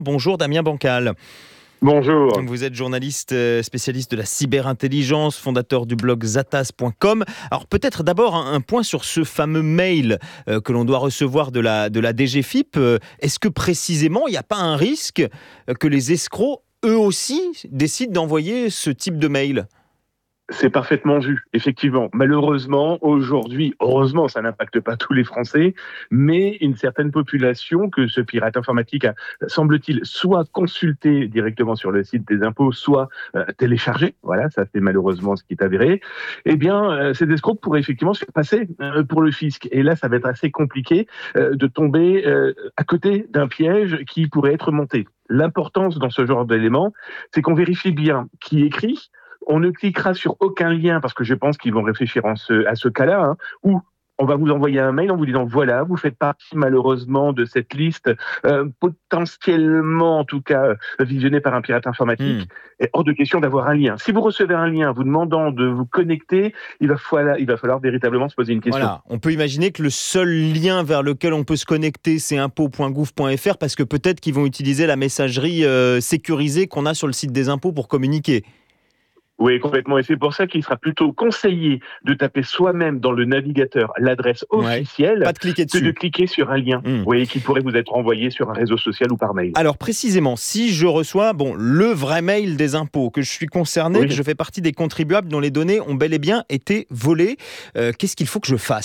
Bonjour Damien Bancal. Bonjour. Vous êtes journaliste spécialiste de la cyberintelligence, fondateur du blog zatas.com. Alors peut-être d'abord un point sur ce fameux mail que l'on doit recevoir de la DGFiP. Est-ce que précisément il n'y a pas un risque que les escrocs, eux aussi, décident d'envoyer ce type de mail ? C'est parfaitement vu, effectivement. Malheureusement, aujourd'hui, heureusement, ça n'impacte pas tous les Français, mais une certaine population que ce pirate informatique a, semble-t-il, soit consulté directement sur le site des impôts, soit téléchargé. Voilà, ça c'est malheureusement ce qui est avéré. Eh bien, ces escrocs pourraient effectivement se faire passer pour le fisc. Et là, ça va être assez compliqué de tomber à côté d'un piège qui pourrait être monté. L'importance dans ce genre d'éléments, c'est qu'on vérifie bien qui écrit. On ne cliquera sur aucun lien parce que je pense qu'ils vont réfléchir à ce cas-là, où on va vous envoyer un mail en vous disant voilà, vous faites partie malheureusement de cette liste potentiellement, en tout cas, visionnée par un pirate informatique. Et hors de question d'avoir un lien. Si vous recevez un lien vous demandant de vous connecter, il va falloir véritablement se poser une question. Voilà, on peut imaginer que le seul lien vers lequel on peut se connecter, c'est impôts.gouv.fr parce que peut-être qu'ils vont utiliser la messagerie sécurisée qu'on a sur le site des impôts pour communiquer. Oui, complètement. Et c'est pour ça qu'il sera plutôt conseillé de taper soi-même dans le navigateur l'adresse officielle pas de cliquer dessus. que de cliquer sur un lien qui pourrait vous être envoyé sur un réseau social ou par mail. Alors précisément, si je reçois le vrai mail des impôts, que je suis concerné, que je fais partie des contribuables dont les données ont bel et bien été volées, qu'est-ce qu'il faut que je fasse ?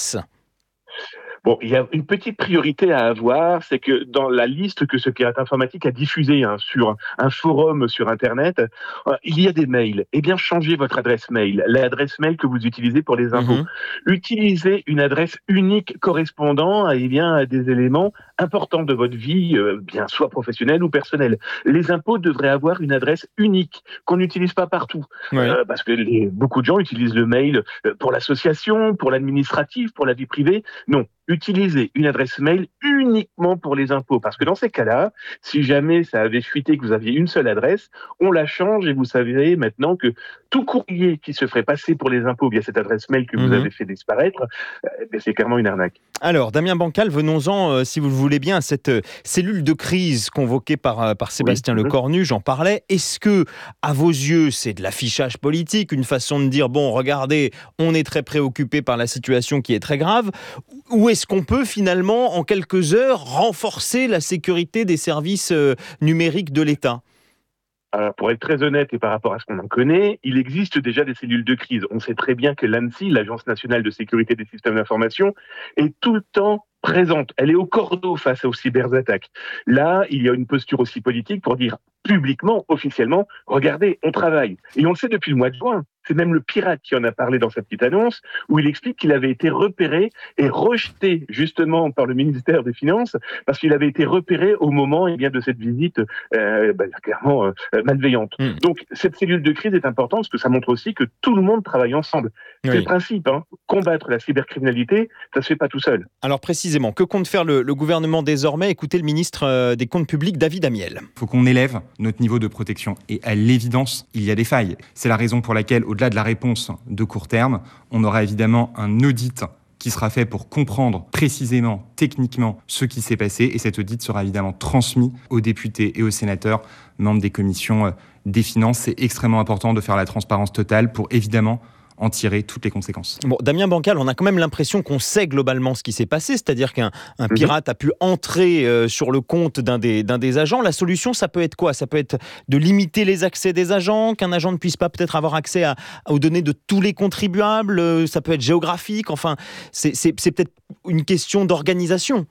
Bon, il y a une petite priorité à avoir, c'est que dans la liste que ce pirate informatique a diffusée sur un forum sur Internet, il y a des mails. Eh bien, changez votre adresse mail, l'adresse mail que vous utilisez pour les impôts. Utilisez une adresse unique correspondant à des éléments importants de votre vie, bien soit professionnelle ou personnelle. Les impôts devraient avoir une adresse unique qu'on n'utilise pas partout, parce que beaucoup de gens utilisent le mail pour l'association, pour l'administratif, pour la vie privée. Non. Utilisez une adresse mail uniquement pour les impôts. Parce que dans ces cas-là, si jamais ça avait fuité que vous aviez une seule adresse, on la change et vous savez maintenant que tout courrier qui se ferait passer pour les impôts via cette adresse mail que vous avez fait disparaître, c'est clairement une arnaque. Alors, Damien Bancal, venons-en, si vous le voulez bien, à cette cellule de crise convoquée par Sébastien Lecornu, j'en parlais. Est-ce que, à vos yeux, c'est de l'affichage politique, une façon de dire, bon, regardez, on est très préoccupé par la situation qui est très grave, ou est-ce qu'on peut finalement, en quelques heures, renforcer la sécurité des services numériques de l'État ? Alors, pour être très honnête et par rapport à ce qu'on en connaît, il existe déjà des cellules de crise. On sait très bien que l'ANSSI, l'Agence nationale de sécurité des systèmes d'information, est tout le temps présente. Elle est au cordeau face aux cyberattaques. Là, il y a une posture aussi politique pour dire publiquement, officiellement, regardez, on travaille. Et on le sait depuis le mois de juin. C'est même le pirate qui en a parlé dans sa petite annonce, où il explique qu'il avait été repéré et rejeté justement par le ministère des Finances, parce qu'il avait été repéré au moment de cette visite clairement malveillante. Donc cette cellule de crise est importante, parce que ça montre aussi que tout le monde travaille ensemble. C'est le principe, combattre la cybercriminalité, ça se fait pas tout seul. Alors précisément, que compte faire le gouvernement désormais ? Écoutez le ministre des Comptes publics, David Amiel. Il faut qu'on élève notre niveau de protection. Et à l'évidence, il y a des failles. C'est la raison pour laquelle, au-delà de la réponse de court terme, on aura évidemment un audit qui sera fait pour comprendre précisément, techniquement, ce qui s'est passé. Et cet audit sera évidemment transmis aux députés et aux sénateurs, membres des commissions des finances. C'est extrêmement important de faire la transparence totale pour évidemment en tirer toutes les conséquences. Bon, Damien Bancal, on a quand même l'impression qu'on sait globalement ce qui s'est passé, c'est-à-dire qu'un pirate a pu entrer sur le compte d'un des agents. La solution, ça peut être quoi ? Ça peut être de limiter les accès des agents, qu'un agent ne puisse pas peut-être avoir accès aux données de tous les contribuables, ça peut être géographique, enfin, c'est peut-être une question d'organisation.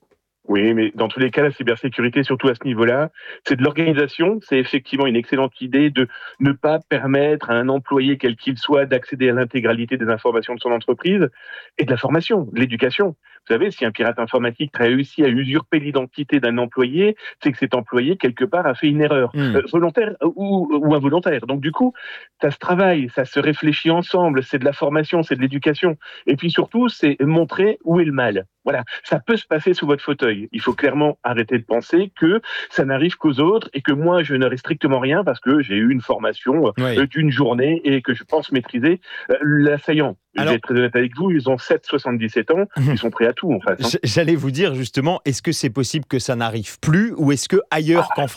Oui, mais dans tous les cas, la cybersécurité, surtout à ce niveau-là, c'est de l'organisation. C'est effectivement une excellente idée de ne pas permettre à un employé, quel qu'il soit, d'accéder à l'intégralité des informations de son entreprise, et de la formation, de l'éducation. Vous savez, si un pirate informatique réussit à usurper l'identité d'un employé, c'est que cet employé, quelque part, a fait une erreur, volontaire ou involontaire. Donc du coup, ça se travaille, ça se réfléchit ensemble, c'est de la formation, c'est de l'éducation. Et puis surtout, c'est montrer où est le mal. Voilà, ça peut se passer sous votre fauteuil. Il faut clairement arrêter de penser que ça n'arrive qu'aux autres et que moi, je n'aurai strictement rien parce que j'ai eu une formation d'une journée et que je pense maîtriser l'assaillant. je vais être très honnête avec vous, ils ont 77 ans, ils sont prêts à tout en fait. J'allais vous dire justement, est-ce que c'est possible que ça n'arrive plus ou est-ce que ailleurs qu'en